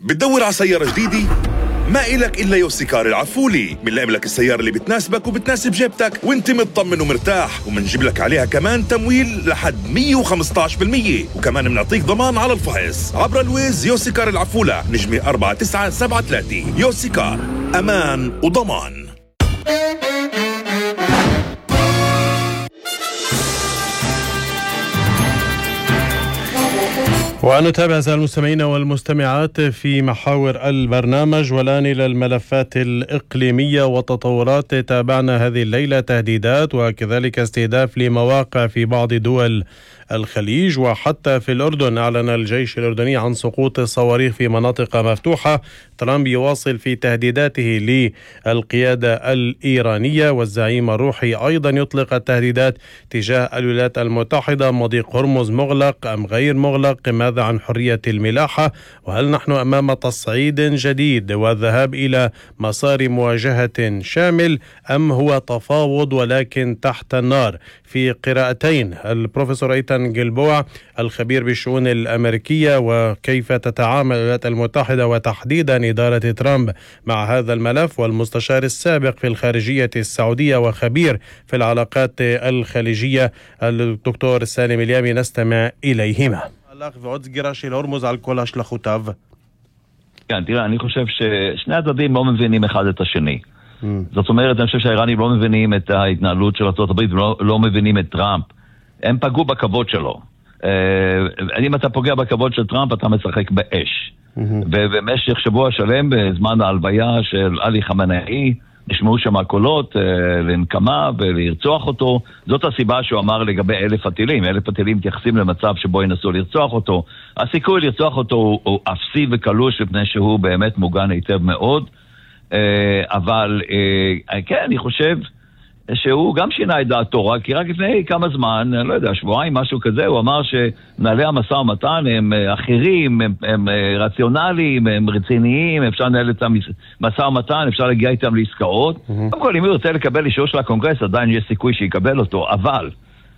بتدور على سيارة جديدة؟ ما إلك إلا يوسيكار العفولي. منلاقي لك السيارة اللي بتناسبك وبتناسب جيبتك وانت مطمن ومرتاح، ومنجيب لك عليها كمان تمويل لحد 115%، وكمان منعطيك ضمان على الفحص عبر الويز. يوسيكار العفولة، نجمة 4973. يوسيكار، أمان وضمان. ونتابع أعزائي المستمعين والمستمعات في محاور البرنامج، والآن إلى الملفات الإقليمية والتطورات. تابعنا هذه الليلة تهديدات وكذلك استهداف لمواقع في بعض دول الخليج، وحتى في الأردن أعلن الجيش الأردني عن سقوط صواريخ في مناطق مفتوحة. ترامب يواصل في تهديداته للقيادة الإيرانية، والزعيم الروحي أيضا يطلق التهديدات تجاه الولايات المتحدة. مضيق هرمز مغلق أم غير مغلق؟ ماذا عن حرية الملاحة؟ وهل نحن أمام تصعيد جديد والذهاب إلى مسار مواجهة شامل، أم هو تفاوض ولكن تحت النار؟ في قراءتين البروفيسور إيتان جلبوع الخبير بالشؤون الأمريكية، وكيف تتعامل الولايات المتحدة وتحديدا إدارة ترامب مع هذا الملف، والمستشار السابق في الخارجية السعودية وخبير في العلاقات الخليجية الدكتور سالم اليامي، נستמע إليهما. ועוד סגירה של הורמוז על כל השלכותיו. כן, תראה, אני חושב ששני הצדדים לא מבינים אחד את השני. זאת אומרת, אני חושב שהאיראנים לא מבינים את ההתנהלות של ארצות הברית ולא מבינים את טראמפ. הם פגעו בכבוד שלו. אם אתה פוגע בכבוד של טראמפ, אתה משחק באש. ובמשך שבוע שלם, בזמן ההלוויה של עלי חמנאי, נשמעו שם קולות לנקמה ולרצוח אותו. זאת הסיבה שהוא אמר לגבי 1,000 הטילים. 1,000 הטילים מתייחסים למצב שבו ינסו לרצוח אותו. הסיכוי לרצוח אותו הוא אפסי וקלוש, לפני שהוא באמת מוגן היטב מאוד. אבל כן, אני חושב שהוא גם שינה את דעתו, כי רק לפני כמה זמן, לא יודע, שבועיים, משהו כזה, הוא אמר שמנהלי המשא ומתן הם אחרים, הם רציונליים, הם רציניים, אפשר לנהל את המשא ומתן, אפשר להגיע איתם לעסקאות. קודם כל, אם הוא רוצה לקבל אישור של הקונגרס, עדיין יש סיכוי שיקבל אותו, אבל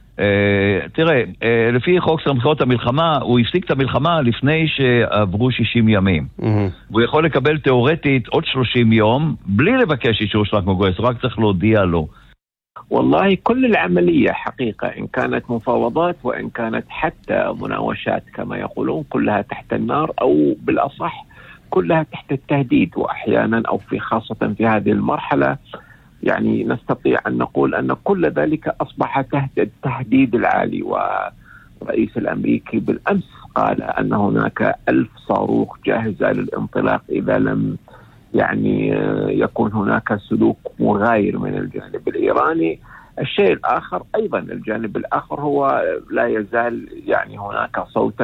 תראה, לפי חוק סמכויות המלחמה, הוא הפסיק את המלחמה לפני שעברו 60 ימים. והוא יכול לקבל תיאורטית עוד 30 יום, בלי לבקש אישור של הקונגרס, רק צריך להודיע לו. والله كل العملية حقيقة إن كانت مفاوضات وإن كانت حتى مناوشات كما يقولون، كلها تحت النار، أو بالأصح كلها تحت التهديد. وأحيانا أو في خاصة في هذه المرحلة يعني نستطيع أن نقول أن كل ذلك أصبح تحت التهديد العالي. والرئيس الأمريكي بالأمس قال أن هناك 1000 صاروخ جاهزة للانطلاق إذا لم يعني يكون هناك سلوك مغاير من الجانب الإيراني. الشيء الآخر أيضا، الجانب الآخر هو لا يزال يعني هناك صوتا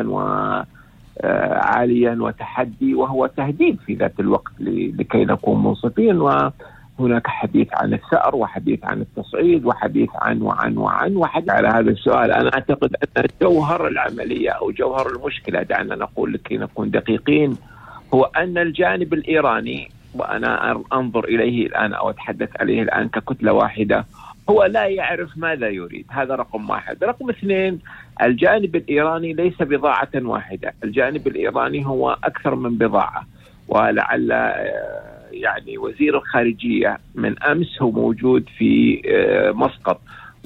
وعاليا وتحدي، وهو تهديد في ذات الوقت لكي نكون منصفين. وهناك حديث عن الثأر وحديث عن التصعيد وحديث عن وحديث على هذا السؤال. أنا أعتقد أن جوهر العملية أو جوهر المشكلة، دعنا نقول لكي نكون دقيقين، هو أن الجانب الإيراني، وأنا أنظر إليه الآن أو أتحدث عليه الآن ككتلة واحدة، هو لا يعرف ماذا يريد. هذا رقم واحد. رقم اثنين، الجانب الإيراني ليس بضاعة واحدة، الجانب الإيراني هو أكثر من بضاعة. ولعل يعني وزير الخارجية من أمس هو موجود في مسقط.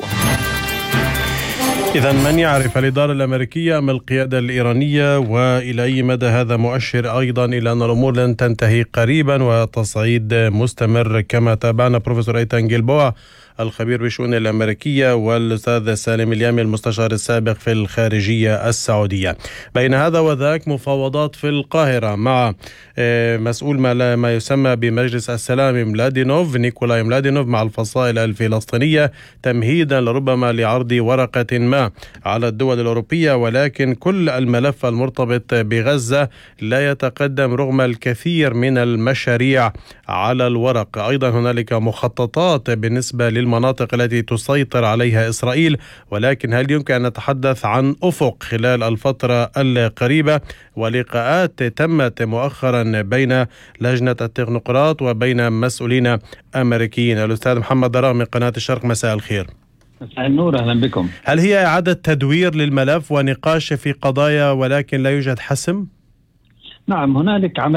إذن من يعرف، الإدارة الأمريكية أم القيادة الإيرانية؟ وإلى أي مدى هذا مؤشر أيضا إلى أن الأمور لن تنتهي قريبا وتصعيد مستمر، كما تابعنا بروفيسور إيتان جلبوع الخبير بالشؤون الأمريكية، والأستاذ سالم اليامي المستشار السابق في الخارجية السعودية. بين هذا وذاك مفاوضات في القاهرة مع مسؤول ما يسمى بمجلس السلام نيكولاي ملادينوف مع الفصائل الفلسطينية، تمهيدا لربما لعرض ورقة ما على الدول الأوروبية. ولكن كل الملف المرتبط بغزة لا يتقدم رغم الكثير من المشاريع على الورق. أيضا هنالك مخططات بالنسبة للمناطق التي تسيطر عليها إسرائيل، ولكن هل يمكن أن نتحدث عن أفق خلال الفترة القريبة؟ ولقاءات تمت مؤخرا بين لجنة التكنوقراط وبين مسؤولين أمريكيين. الأستاذ محمد دراغ من قناة الشرق، مساء الخير. مساء النور، أهلا بكم. هل هي إعادة تدوير للملف ونقاش في قضايا ولكن لا يوجد حسم؟ نعم، هنالك